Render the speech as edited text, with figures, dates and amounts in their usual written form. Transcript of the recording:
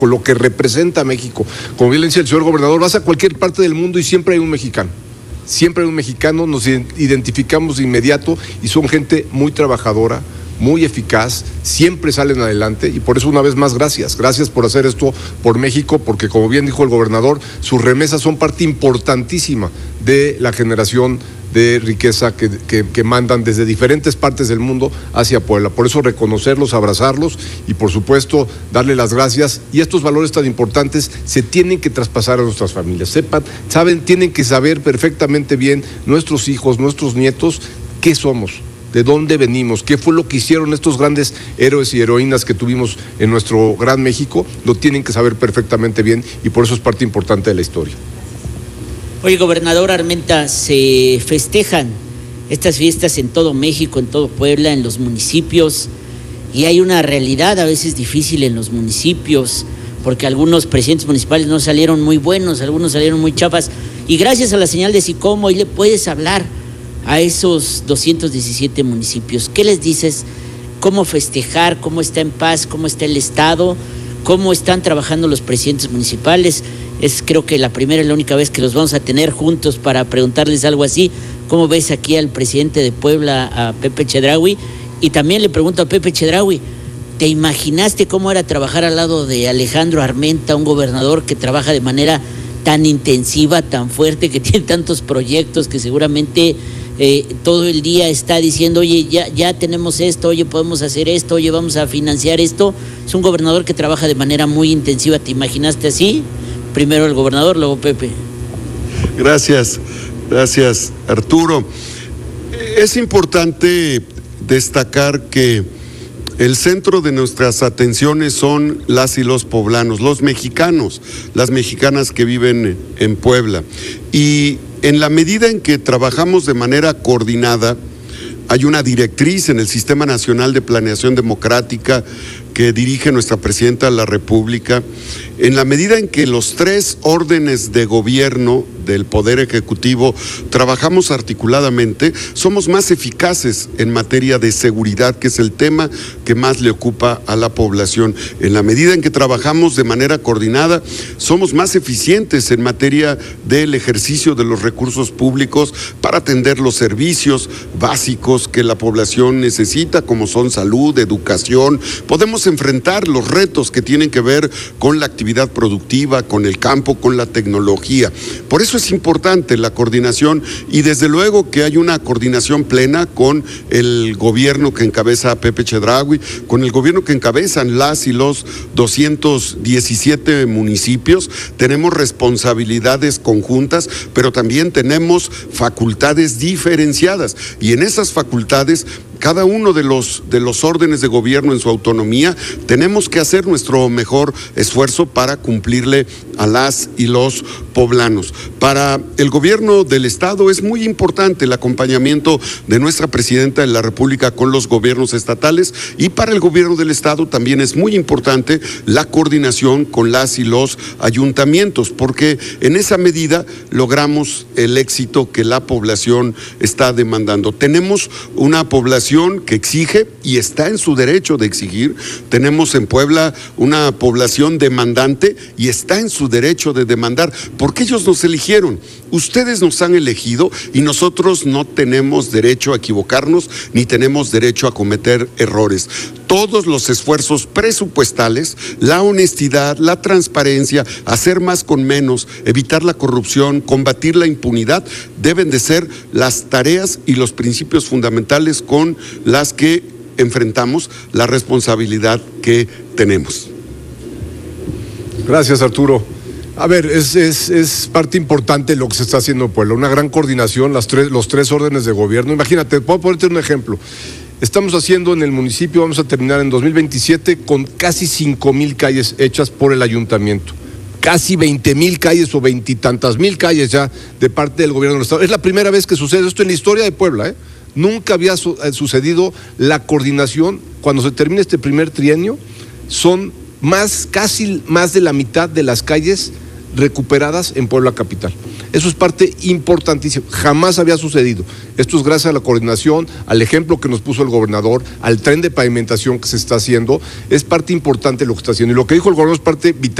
lo que representa México. Como bien le dice el señor gobernador, vas a cualquier parte del mundo y siempre hay un mexicano. Siempre hay un mexicano, nos identificamos de inmediato y son gente muy trabajadora, muy eficaz, siempre salen adelante y por eso una vez más gracias por hacer esto por México, porque como bien dijo el gobernador, sus remesas son parte importantísima de la generación de riqueza que mandan desde diferentes partes del mundo hacia Puebla. Por eso reconocerlos, abrazarlos y por supuesto darle las gracias. Y estos valores tan importantes se tienen que traspasar a nuestras familias. Tienen que saber perfectamente bien nuestros hijos, nuestros nietos, qué somos, de dónde venimos, qué fue lo que hicieron estos grandes héroes y heroínas que tuvimos en nuestro gran México. Lo tienen que saber perfectamente bien y por eso es parte importante de la historia. Oye, gobernador Armenta, se festejan estas fiestas en todo México, en todo Puebla, en los municipios, y hay una realidad a veces difícil en los municipios, porque algunos presidentes municipales no salieron muy buenos, algunos salieron muy chafas, y gracias a la señal de Sicomo, hoy le puedes hablar a esos 217 municipios. ¿Qué les dices? ¿Cómo festejar? ¿Cómo está en paz? ¿Cómo está el Estado? ¿Cómo están trabajando los presidentes municipales? Es creo que la primera y la única vez que los vamos a tener juntos para preguntarles algo así. ¿Cómo ves aquí al presidente de Puebla, a Pepe Chedraui? Y también le pregunto a Pepe Chedraui, ¿te imaginaste cómo era trabajar al lado de Alejandro Armenta, un gobernador que trabaja de manera tan intensiva, tan fuerte, que tiene tantos proyectos, que seguramente todo el día está diciendo, oye, ya tenemos esto, oye, podemos hacer esto, oye, vamos a financiar esto? Es un gobernador que trabaja de manera muy intensiva. ¿Te imaginaste así? Primero el gobernador, luego Pepe. Gracias Arturo. Es importante destacar que el centro de nuestras atenciones son las y los poblanos, los mexicanos, las mexicanas que viven en Puebla. Y en la medida en que trabajamos de manera coordinada, hay una directriz en el Sistema Nacional de Planeación Democrática que dirige nuestra Presidenta de la República. En la medida en que los tres órdenes de gobierno del Poder Ejecutivo trabajamos articuladamente, somos más eficaces en materia de seguridad, que es el tema que más le ocupa a la población. En la medida en que trabajamos de manera coordinada, somos más eficientes en materia del ejercicio de los recursos públicos para atender los servicios básicos que la población necesita, como son salud, educación. Podemos enfrentar los retos que tienen que ver con la actividad productiva, con el campo, con la tecnología. Por eso es importante la coordinación y desde luego que hay una coordinación plena con el gobierno que encabeza Pepe Chedraui, con el gobierno que encabezan las y los 217 municipios. Tenemos responsabilidades conjuntas, pero también tenemos facultades diferenciadas y en esas facultades cada uno de los órdenes de gobierno en su autonomía tenemos que hacer nuestro mejor esfuerzo para cumplirle a las y los poblanos. Para el gobierno del Estado es muy importante el acompañamiento de nuestra Presidenta de la República con los gobiernos estatales y para el gobierno del Estado también es muy importante la coordinación con las y los ayuntamientos, porque en esa medida logramos el éxito que la población está demandando. Tenemos una población que exige y está en su derecho de exigir. Tenemos en Puebla una población demandante y está en su derecho de demandar, porque ellos nos eligieron. Ustedes nos han elegido y nosotros no tenemos derecho a equivocarnos ni tenemos derecho a cometer errores. Todos los esfuerzos presupuestales, la honestidad, la transparencia, hacer más con menos, evitar la corrupción, combatir la impunidad, deben de ser las tareas y los principios fundamentales con las que enfrentamos la responsabilidad que tenemos. Gracias, Arturo. A ver, es parte importante lo que se está haciendo en Puebla, una gran coordinación, los tres órdenes de gobierno. Imagínate, puedo ponerte un ejemplo. Estamos haciendo en el municipio, vamos a terminar en 2027 con casi 5,000 calles hechas por el ayuntamiento. Casi 20,000 calles o 20 y tantas mil calles ya de parte del gobierno del Estado. Es la primera vez que sucede esto en la historia de Puebla, ¿eh? Nunca había sucedido la coordinación. Cuando se termine este primer trienio, son casi más de la mitad de las calles recuperadas en Puebla Capital. Eso es parte importantísima, jamás había sucedido. Esto es gracias a la coordinación, al ejemplo que nos puso el gobernador, al tren de pavimentación que se está haciendo, es parte importante de lo que está haciendo. Y lo que dijo el gobernador es parte vital.